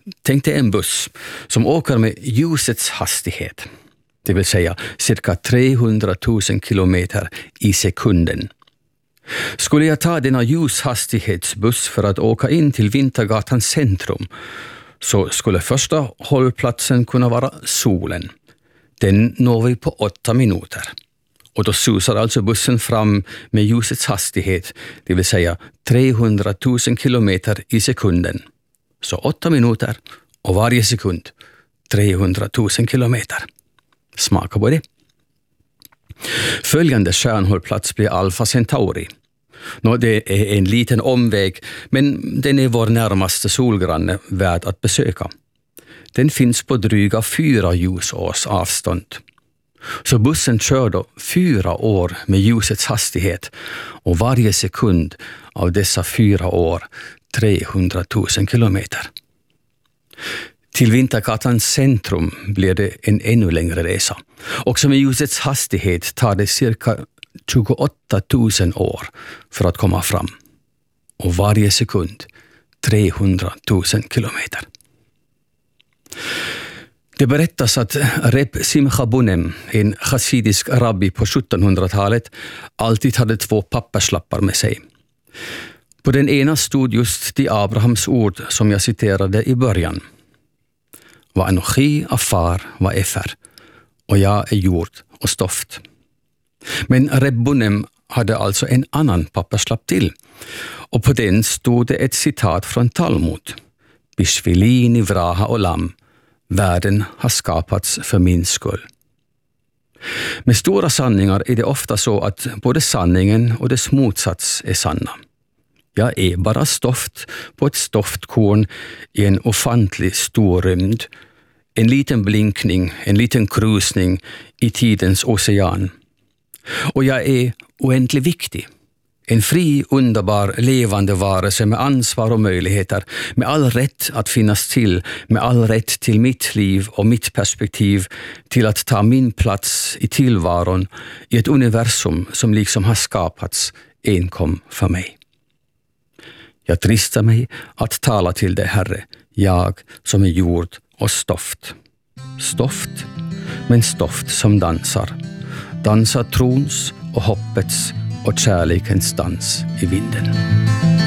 Tänk dig en buss som åker med ljusets hastighet, det vill säga cirka 300 000 kilometer i sekunden. Skulle jag ta denna ljushastighetsbuss för att åka in till Vintergatans centrum, så skulle första hållplatsen kunna vara Solen. Den når vi på 8 minuter. Och då susar alltså bussen fram med ljusets hastighet, det vill säga 300 000 kilometer i sekunden. Så 8 minuter och varje sekund 300 000 kilometer. Smaka på det. Följande stjärnhållplats blir Alpha Centauri. Det är en liten omväg, men den är vår närmaste solgranne värd att besöka. Den finns på dryga 4 ljusårs avstånd. Så bussen kör då 4 år med ljusets hastighet och varje sekund av dessa 4 år 300 000 kilometer. Till Vintergatans centrum blir det en ännu längre resa. Också med ljusets hastighet tar det cirka 28 000 år för att komma fram. Och varje sekund 300 000 kilometer. Det berättas att Reb Simcha Bunem, en chassidisk rabbi på 1700-talet, alltid hade 2 papperslappar med sig. På den ena stod just de Abrahams ord som jag citerade i början. Va anochi afar va efer, och jag är jord och stoft. Men Reb Bunem hade alltså en annan papperslapp till, och på den stod det ett citat från Talmud. Bishvili nivraha olam, världen har skapats för min skull. Med stora sanningar är det ofta så att både sanningen och dess motsats är sanna. Jag är bara stoft på ett stoftkorn i en ofantlig stor rymd. En liten blinkning, en liten krusning i tidens ocean. Och jag är oändligt viktig. En fri, underbar, levande varelse med ansvar och möjligheter, med all rätt att finnas till, med all rätt till mitt liv och mitt perspektiv, till att ta min plats i tillvaron i ett universum som liksom har skapats enkom för mig. Jag dristar mig att tala till dig, Herre, jag som är jord och stoft. Stoft, men stoft som dansar. Dansar trons och hoppets och kärlekens dans i vinden.